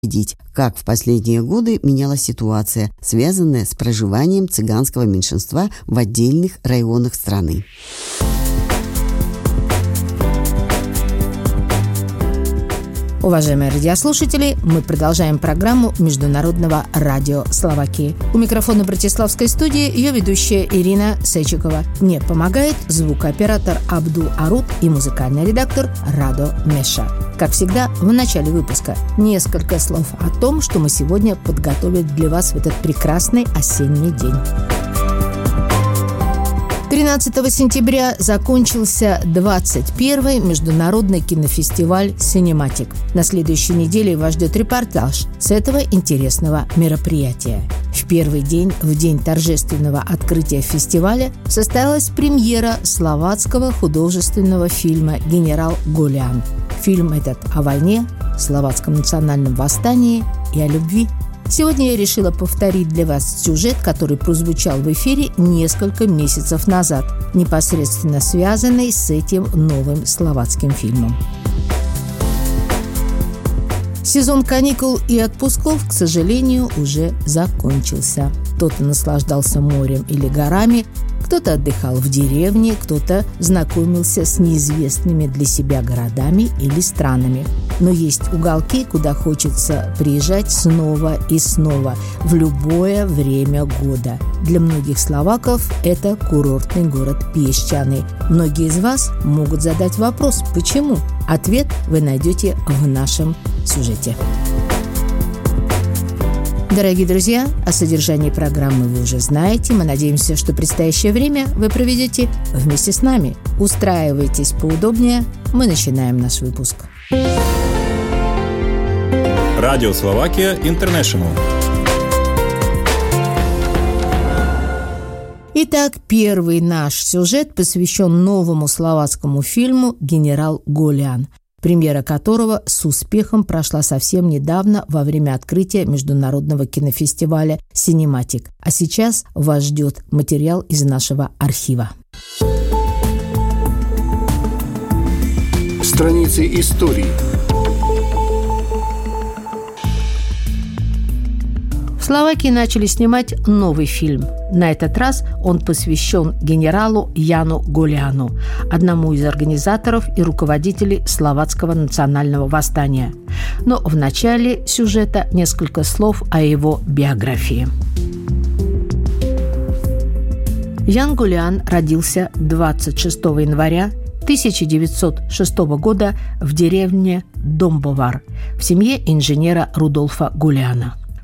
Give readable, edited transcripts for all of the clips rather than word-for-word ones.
видеть, как в последние годы менялась ситуация, связанная с проживанием цыганского меньшинства в отдельных районах страны. Уважаемые радиослушатели, мы продолжаем программу Международного радио Словакии. У микрофона Братиславской студии ее ведущая Ирина Сечикова. Мне помогает звукооператор Абдул Арут и музыкальный редактор Радо Меша. Как всегда, в начале выпуска несколько слов о том, что мы сегодня подготовили для вас в этот прекрасный осенний день. 13 сентября закончился 21-й международный кинофестиваль «Синематик». На следующей неделе вас ждет репортаж с этого интересного мероприятия. В первый день, в день торжественного открытия фестиваля, состоялась премьера словацкого художественного фильма «Генерал Голиан». Фильм этот о войне, словацком национальном восстании и о любви. Сегодня я решила повторить для вас сюжет, который прозвучал в эфире несколько месяцев назад, непосредственно связанный с этим новым словацким фильмом. Сезон каникул и отпусков, к сожалению, уже закончился. Кто-то наслаждался морем или горами, кто-то отдыхал в деревне, кто-то знакомился с неизвестными для себя городами или странами. Но есть уголки, куда хочется приезжать снова и снова, в любое время года. Для многих словаков это курортный город Песчаный. Многие из вас могут задать вопрос «почему?». Ответ вы найдете в нашем сюжете. Дорогие друзья, о содержании программы вы уже знаете. Мы надеемся, что предстоящее время вы проведете вместе с нами. Устраивайтесь поудобнее. Мы начинаем наш выпуск. Радио Словакия Интернешнл. Итак, первый наш сюжет посвящен новому словацкому фильму «Генерал Голиан», премьера которого с успехом прошла совсем недавно во время открытия международного кинофестиваля «Синематик». А сейчас вас ждет материал из нашего архива. Страницы истории. В Словакии начали снимать новый фильм. На этот раз он посвящен генералу Яну Голиану, одному из организаторов и руководителей словацкого национального восстания. Но в начале сюжета несколько слов о его биографии. Ян Голиан родился 26 января 1906 года в деревне Домбовар в семье инженера Рудольфа Голиана. В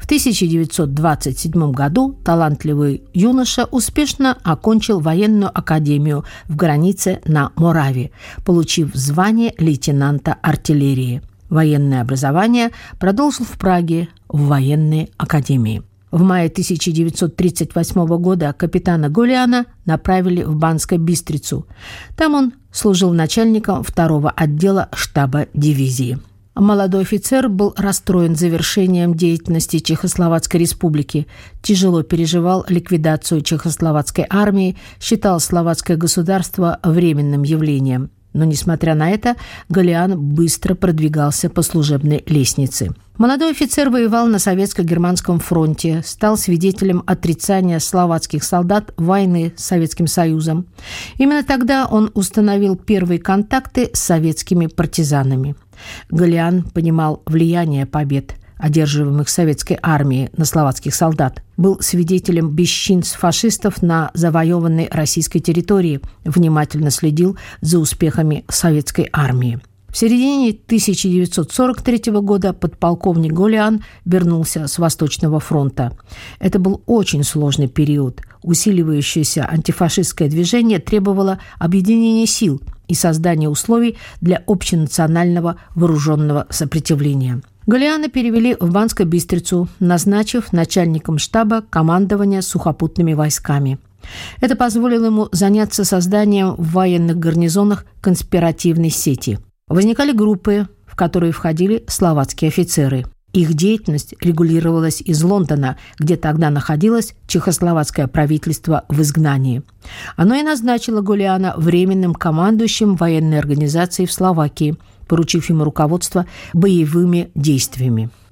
1927 году талантливый юноша успешно окончил военную академию в границе на Мораве, получив звание лейтенанта артиллерии. Военное образование продолжил в Праге в военной академии. В мае 1938 года капитана Голиана направили в Банско-Бистрицу. Там он служил начальником 2-го отдела штаба дивизии. Молодой офицер был расстроен завершением деятельности Чехословацкой республики, тяжело переживал ликвидацию чехословацкой армии, считал словацкое государство временным явлением. Но, несмотря на это, Голиан быстро продвигался по служебной лестнице. Молодой офицер воевал на Советско-Германском фронте, стал свидетелем отрицания словацких солдат войны с Советским Союзом. Именно тогда он установил первые контакты с советскими партизанами. Голиан понимал влияние побед, одерживаемых советской армией на словацких солдат, был свидетелем бесчинств фашистов на завоеванной российской территории, внимательно следил за успехами советской армии. В середине 1943 года подполковник Голиан вернулся с Восточного фронта. Это был очень сложный период. Усиливающееся антифашистское движение требовало объединения сил и создания условий для общенационального вооруженного сопротивления. Голиана перевели в Банско-Бистрицу, назначив начальником штаба командования сухопутными войсками. Это позволило ему заняться созданием в военных гарнизонах конспиративной сети. Возникали группы, в которые входили словацкие офицеры. Их деятельность регулировалась из Лондона, где тогда находилось чехословацкое правительство в изгнании. Оно и назначило Голиана временным командующим военной организацией в Словакии, поручив ему руководство боевыми действиями.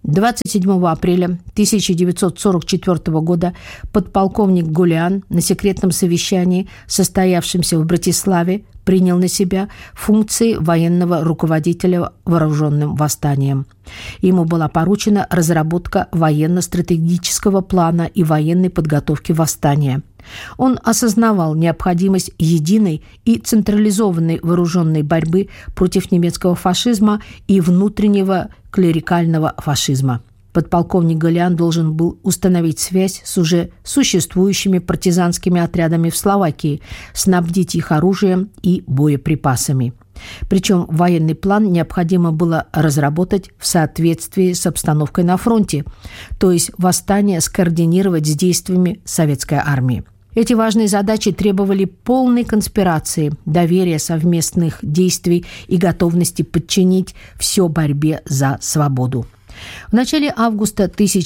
27 апреля 1944 года подполковник Гулиан на секретном совещании, состоявшемся в Братиславе, принял на себя функции военного руководителя вооруженным восстанием. Ему была поручена разработка военно-стратегического плана и военной подготовки восстания. Он осознавал необходимость единой и централизованной вооруженной борьбы против немецкого фашизма и внутреннего клерикального фашизма. Подполковник Гулиан должен был установить связь с уже существующими партизанскими отрядами в Словакии, снабдить их оружием и боеприпасами. Причем военный план необходимо было разработать в соответствии с обстановкой на фронте, то есть восстание скоординировать с действиями советской армии. Эти важные задачи требовали полной конспирации, доверия, совместных действий и готовности подчинить все борьбе за свободу. В начале августа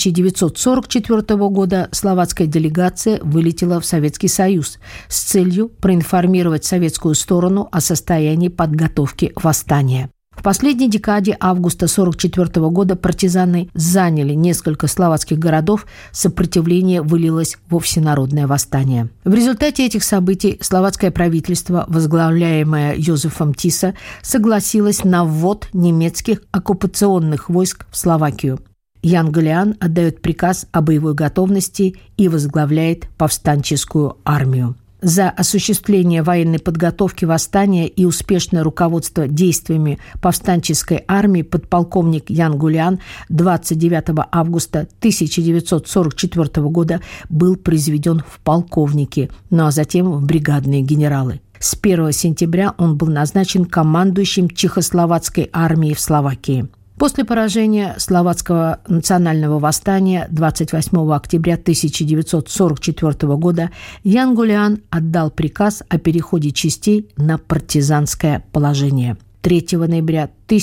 1944 года словацкая делегация вылетела в Советский Союз с целью проинформировать советскую сторону о состоянии подготовки восстания. В последней декаде августа 1944 года партизаны заняли несколько словацких городов, сопротивление вылилось во всенародное восстание. В результате этих событий словацкое правительство, возглавляемое Йозефом Тиса, согласилось на ввод немецких оккупационных войск в Словакию. Ян Гулиан отдает приказ о боевой готовности и возглавляет повстанческую армию. За осуществление военной подготовки восстания и успешное руководство действиями повстанческой армии подполковник Ян Гулиан 29 августа 1944 года был произведен в полковники, ну а затем в бригадные генералы. С 1 сентября он был назначен командующим Чехословацкой армией в Словакии. После поражения словацкого национального восстания 28 октября 1944 года Ян Гулиан отдал приказ о переходе частей на партизанское положение. 3 ноября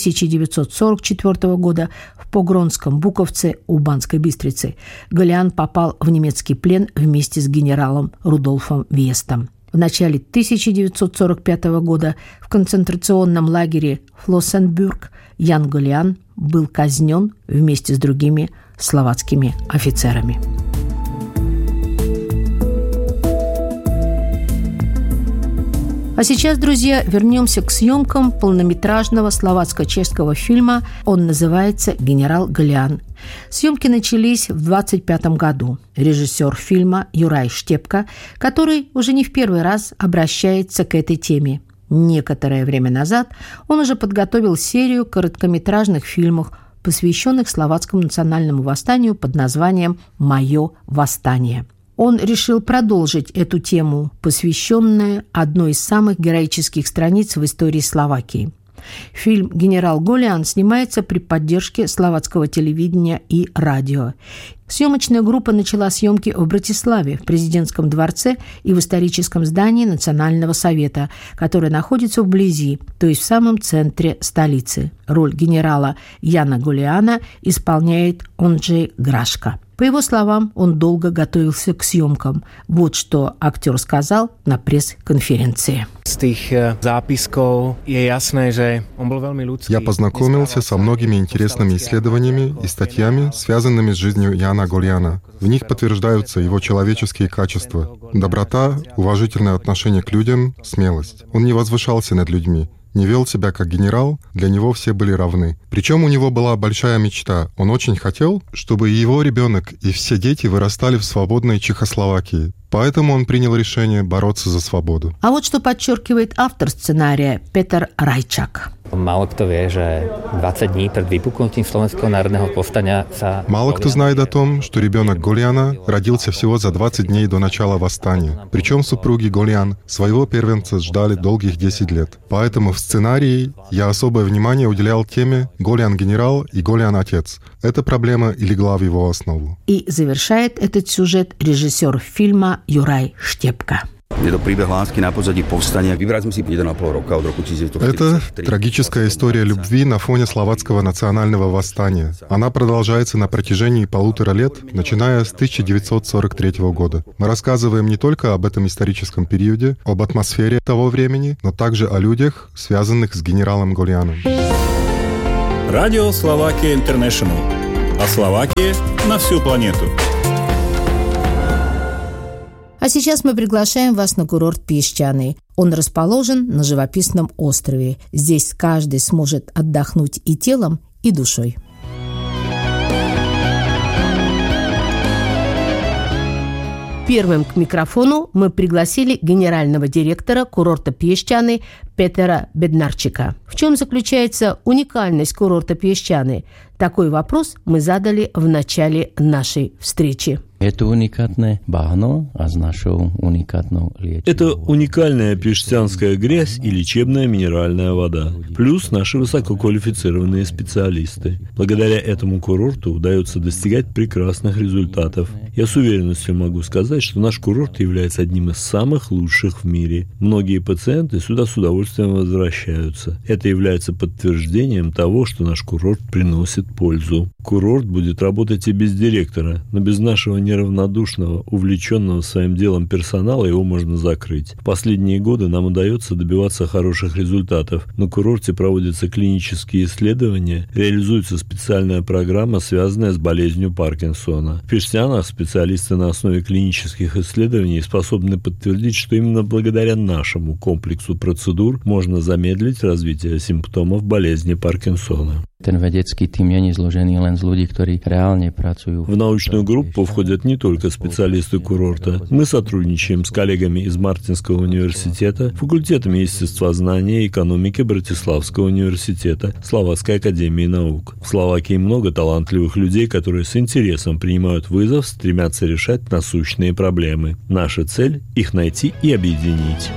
1944 года в Погронском Буковце у Банской Бистрицы Гулиан попал в немецкий плен вместе с генералом Рудольфом Вестом. В начале 1945 года в концентрационном лагере Флоссенбюрг Ян Гулиан был казнен вместе с другими словацкими офицерами. А сейчас, друзья, вернемся к съемкам полнометражного словацко-чешского фильма. Он называется «Генерал Гулиан». Съемки начались в 1925 году. Режиссер фильма Юрай Штепка, который уже не в первый раз обращается к этой теме. Некоторое время назад он уже подготовил серию короткометражных фильмов, посвященных словацкому национальному восстанию под названием «Мое восстание». Он решил продолжить эту тему, посвященную одной из самых героических страниц в истории Словакии. Фильм «Генерал Гулиан» снимается при поддержке словацкого телевидения и радио. Съемочная группа начала съемки в Братиславе, в президентском дворце и в историческом здании Национального совета, которое находится вблизи, то есть в самом центре столицы. Роль генерала Яна Гулиана исполняет Онджей Грашка. По его словам, он долго готовился к съемкам. Вот что актер сказал на пресс-конференции. Я познакомился со многими интересными исследованиями и статьями, связанными с жизнью Яна Гулиана. В них подтверждаются его человеческие качества: доброта, уважительное отношение к людям, смелость. Он не возвышался над людьми, не вел себя как генерал, для него все были равны. Причем у него была большая мечта. Он очень хотел, чтобы его ребенок и все дети вырастали в свободной Чехословакии. Поэтому он принял решение бороться за свободу. А вот что подчеркивает автор сценария Петр Райчак. Мало кто знает о том, что ребенок Гулиана родился всего за 20 дней до начала восстания. Причем супруги Гулиан своего первенца ждали долгих 10 лет. Поэтому в сценарии я особое внимание уделял теме «Гулиан-генерал» и «Гулиан-отец». Эта проблема и легла в его основу. И завершает этот сюжет режиссер фильма Юрай Штепка. Это трагическая история любви на фоне словацкого национального восстания. Она продолжается на протяжении 1,5 лет, начиная с 1943 года. Мы рассказываем не только об этом историческом периоде, об атмосфере того времени, но также о людях, связанных с генералом Гулианом. Радио Словакия Интернешнл. О Словакии на всю планету. А сейчас мы приглашаем вас на курорт Песчаный. Он расположен на живописном острове. Здесь каждый сможет отдохнуть и телом, и душой. Первым к микрофону мы пригласили генерального директора курорта Песчаный Петера Беднарчика. В чем заключается уникальность курорта Песчаный? Такой вопрос мы задали в начале нашей встречи. Это уникальное багно, а с нашего уникального лечения. Это уникальная песчанская грязь и лечебная минеральная вода. Плюс наши высококвалифицированные специалисты. Благодаря этому курорту удается достигать прекрасных результатов. Я с уверенностью могу сказать, что наш курорт является одним из самых лучших в мире. Многие пациенты сюда с удовольствием возвращаются. Это является подтверждением того, что наш курорт приносит пользу. Курорт будет работать и без директора, но без нашего неравнодушного, увлеченного своим делом персонала его можно закрыть. В последние годы нам удается добиваться хороших результатов. На курорте проводятся клинические исследования, реализуется специальная программа, связанная с болезнью Паркинсона. В Песчанах специалисты на основе клинических исследований способны подтвердить, что именно благодаря нашему комплексу процедур можно замедлить развитие симптомов болезни Паркинсона. В научную группу входят не только специалисты курорта. Мы сотрудничаем с коллегами из Мартинского университета, факультетами естествознания и экономики Братиславского университета, Словацкой академии наук. В Словакии много талантливых людей, которые с интересом принимают вызов, стремятся решать насущные проблемы. Наша цель – их найти и объединить.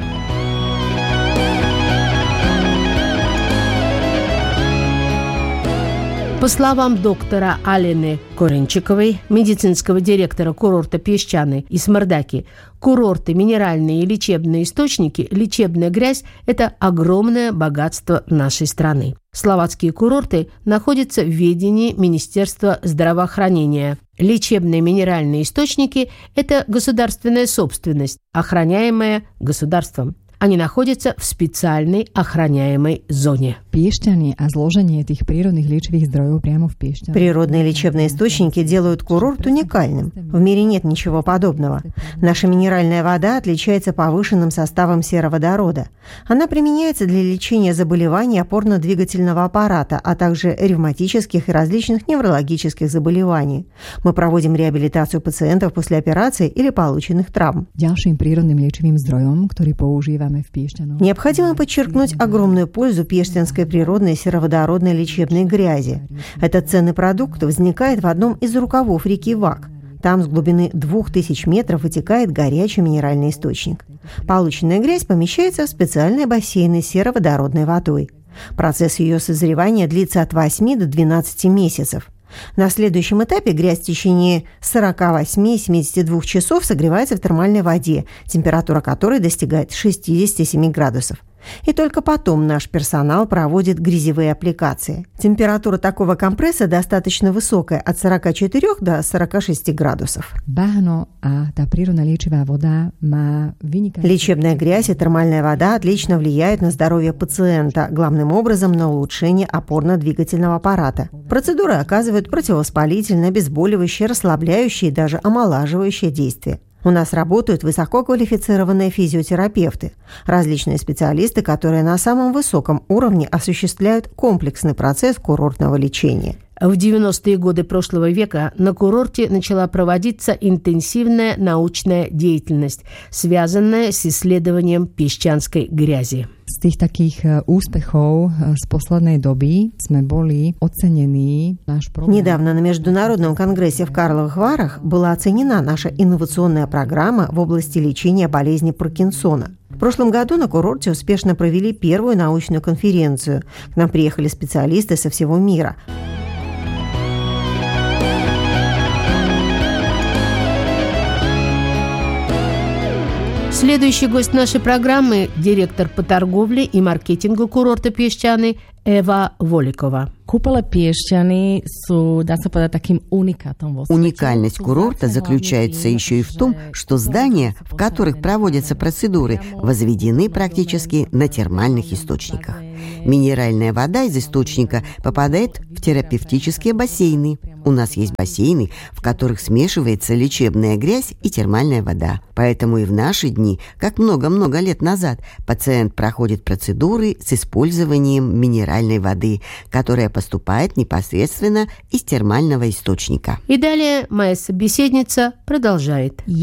По словам доктора Алены Коренчиковой, медицинского директора курорта Песчаный и Смардаки, курорты, минеральные и лечебные источники, лечебная грязь – это огромное богатство нашей страны. Словацкие курорты находятся в ведении Министерства здравоохранения. Лечебные минеральные источники – это государственная собственность, охраняемая государством. Они находятся в специальной охраняемой зоне. Песчане, а сложение этих природных лечебных здоровьев прямо в Песчане. Природные лечебные источники делают курорт уникальным. В мире нет ничего подобного. Наша минеральная вода отличается повышенным составом сероводорода. Она применяется для лечения заболеваний опорно-двигательного аппарата, а также ревматических и различных неврологических заболеваний. Мы проводим реабилитацию пациентов после операции или полученных травм. Ďalším природным лечебным здоровьем, который používame. Необходимо подчеркнуть огромную пользу пештянской природной сероводородной лечебной грязи. Этот ценный продукт возникает в одном из рукавов реки Вак. Там с глубины 2000 метров вытекает горячий минеральный источник. Полученная грязь помещается в специальные бассейны с сероводородной водой. Процесс ее созревания длится от 8 до 12 месяцев. На следующем этапе грязь в течение 48-72 часов согревается в термальной воде, температура которой достигает 67 градусов. И только потом наш персонал проводит грязевые аппликации. Температура такого компресса достаточно высокая, от 44 до 46 градусов. Лечебная грязь и термальная вода отлично влияют на здоровье пациента, главным образом на улучшение опорно-двигательного аппарата. Процедуры оказывают противовоспалительное, обезболивающее, расслабляющее и даже омолаживающее действие. У нас работают высококвалифицированные физиотерапевты, различные специалисты, которые на самом высоком уровне осуществляют комплексный процесс курортного лечения. В 90-е годы прошлого века на курорте начала проводиться интенсивная научная деятельность, связанная с исследованием песчанской грязи. Z tých takých úspechov z poslednej doby sme boli ocenení náš program. Недавно на Международном конгрессе в Карловых Варах была оценена наша инновационная программа в области лечения болезни Паркинсона. В прошлом году на курорте успешно провели первую научную конференцию. К нам приехали специалисты со всего мира. Следующий гость нашей программы – директор по торговле и маркетингу курорта Песчаный Эва Воликова. Уникальность курорта заключается еще и в том, что здания, в которых проводятся процедуры, возведены практически на термальных источниках. Минеральная вода из источника попадает в терапевтические бассейны. У нас есть бассейны, в которых смешивается лечебная грязь и термальная вода. Поэтому и в наши дни, как много-много лет назад, пациент проходит процедуры с использованием минеральной воды, которая поступает непосредственно из термального источника. И далее моя собеседница продолжает. В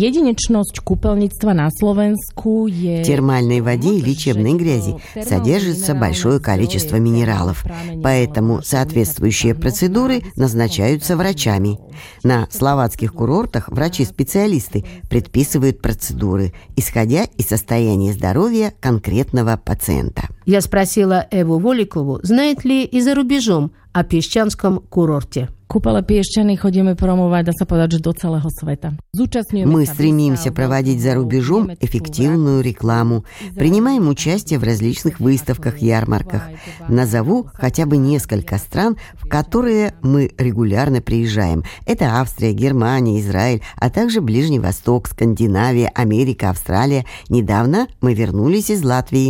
термальной воде и лечебной грязи содержится большое количество минералов, поэтому соответствующие процедуры назначаются врачами. На словацких курортах врачи-специалисты предписывают процедуры, исходя из состояния здоровья конкретного пациента. Я спросила Эву Воликову, знает ли и за рубежом о песчанском курорте. Мы стремимся проводить за рубежом эффективную рекламу, принимаем участие в различных выставках, ярмарках. Назову хотя бы несколько стран, в которые мы регулярно приезжаем. Это Австрия, Германия, Израиль, а также Ближний Восток, Скандинавия, Америка, Австралия. Недавно мы вернулись из Латвии.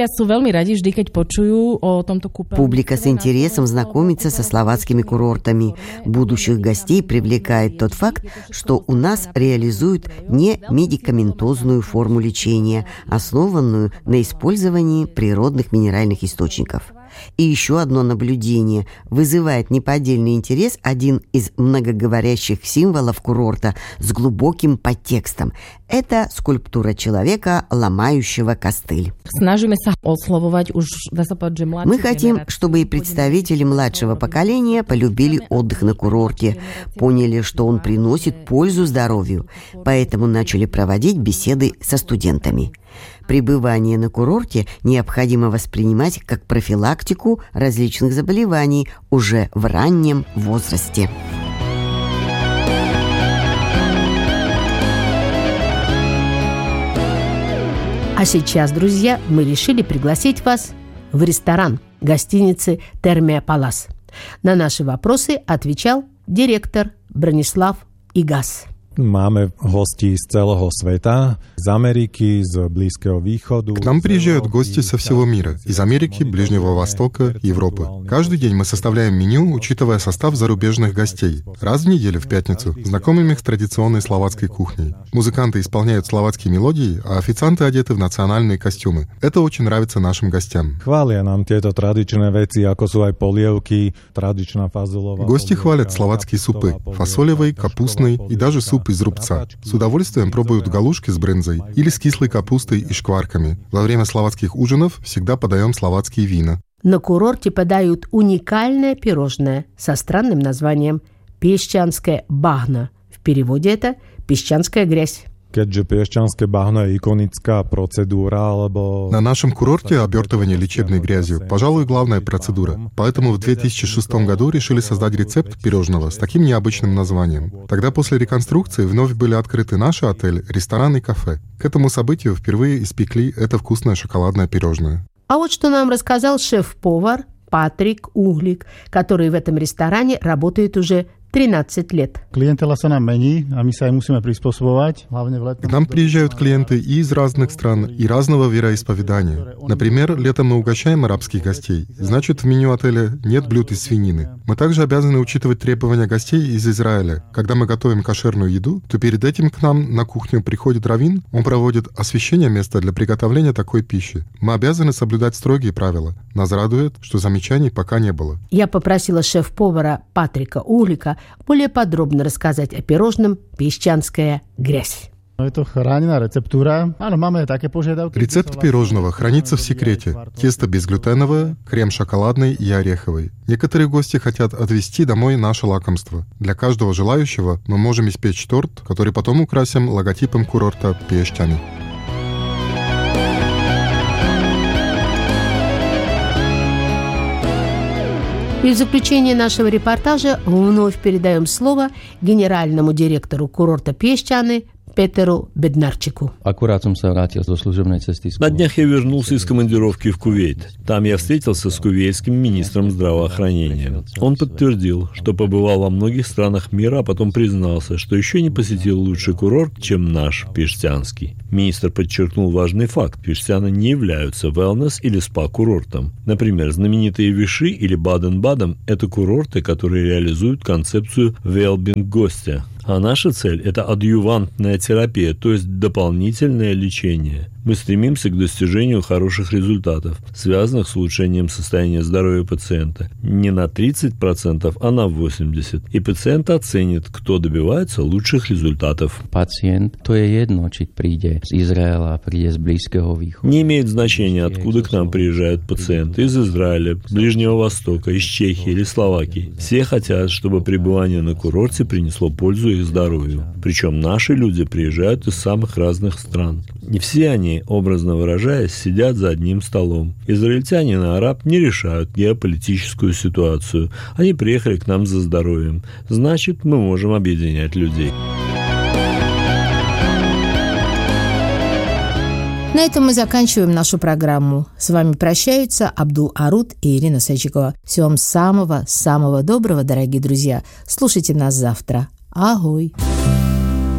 Публика с интересом знакомится со словацкими курортами. Будущих гостей привлекает тот факт, что у нас реализуют не медикаментозную форму лечения, основанную на использовании природных минеральных источников. И еще одно наблюдение. Вызывает неподдельный интерес один из многоговорящих символов курорта с глубоким подтекстом. Это скульптура человека, ломающего костыль. Мы хотим, чтобы и представители младшего поколения полюбили отдых на курорте, поняли, что он приносит пользу здоровью, поэтому начали проводить беседы со студентами. Пребывание на курорте необходимо воспринимать как профилактику различных заболеваний уже в раннем возрасте. А сейчас, друзья, мы решили пригласить вас в ресторан гостиницы «Термия Палас». На наши вопросы отвечал директор Бронислав Игас. Máme hostí z celého sveta, z Ameriky, z Близкого Východu. К нам приезжают гости со всего мира, из Америки, Ближнего Востока, Европы. Каждый день мы составляем меню, учитывая состав зарубежных гостей. Раз в неделю, в пятницу, знакомим их с традиционной словацкой кухней. Музыканты исполняют словацкие мелодии, а официанты одеты в национальные костюмы. Это очень нравится нашим гостям. Хваlia nám tieto tradičné veci, ako sú aj polievky, tradičná fazulová. Гости хвалят словацкие супы, фасолевый, капустный и даже суп из рубца. С удовольствием пробуют галушки с брынзой или с кислой капустой и шкварками. Во время словацких ужинов всегда подаем словацкие вина. На курорте подают уникальное пирожное со странным названием «песчанское багно». В переводе это «песчанская грязь». Keďže piešťanské bahno je ikonická procedúra, alebo... На нашем курорте обертывание лечебной грязью, пожалуй, главная процедура. Поэтому в 2006 году решили создать рецепт пирожного с таким необычным названием. Тогда после реконструкции вновь были открыты наш отель, ресторан и кафе. К этому событию впервые испекли это вкусное шоколадное пирожное. А вот что нам рассказал шеф-повар Патрик Углик, который в этом ресторане работает уже 13 лет. Клиентела sa nám mení a my sa aj musíme prispôsobovať, hlavne v letnom. К нам приезжают клиенты и из разных стран, и разного вероисповедания. Например, летом мы угощаем арабских гостей. Значит, в меню отеля нет блюд из свинины. Мы также обязаны учитывать требования гостей из Израиля. Когда мы готовим кошерную еду, то перед этим к нам на кухню приходит раввин, он проводит освящение места для приготовления такой пищи. Мы обязаны соблюдать строгие правила. Нас радует, что замечаний пока не было. Я попросила шеф-повара Патрика Углика более подробно рассказать о пирожном «Песчанская грязь». Рецепт пирожного хранится в секрете. Тесто безглютеновое, крем шоколадный и ореховый. Некоторые гости хотят отвезти домой наше лакомство. Для каждого желающего мы можем испечь торт, который потом украсим логотипом курорта Песчаны. И в заключение нашего репортажа вновь передаем слово генеральному директору курорта Песчаны Петеру Беднарчику. На днях я вернулся из командировки в Кувейт. Там я встретился с кувейтским министром здравоохранения. Он подтвердил, что побывал во многих странах мира, а потом признался, что еще не посетил лучший курорт, чем наш, Пиштянский. Министр подчеркнул важный факт. Пиштяны не являются wellness или спа-курортом. Например, знаменитые Виши или Баден-Баден – это курорты, которые реализуют концепцию well-being гостя. А наша цель – это адъювантная терапия, то есть дополнительное лечение. Мы стремимся к достижению хороших результатов, связанных с улучшением состояния здоровья пациента. Не на 30%, а на 80%. И пациент оценит, кто добивается лучших результатов. Пациент, то jedno, či príde z Izraela, príde z Blízkeho východu. Не имеет значения, откуда к нам приезжают пациенты. Из Израиля, Ближнего Востока, из Чехии или Словакии. Все хотят, чтобы пребывание на курорте принесло пользу их здоровью. Причем наши люди приезжают из самых разных стран. Не все они, образно выражаясь, сидят за одним столом. Израильтянин и араб не решают геополитическую ситуацию. Они приехали к нам за здоровьем. Значит, мы можем объединять людей. На этом мы заканчиваем нашу программу. С вами прощаются Абдул Арут и Ирина Сачикова. Всего вам самого-самого доброго, дорогие друзья. Слушайте нас завтра. Агой!